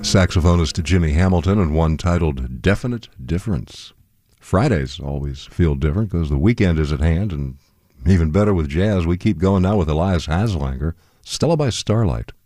saxophonist Jimmy Hamilton, and one titled Definite Difference. Fridays always feel different because the weekend is at hand, and even better with jazz. We keep going now with Elias Haslanger, Stella by Starlight.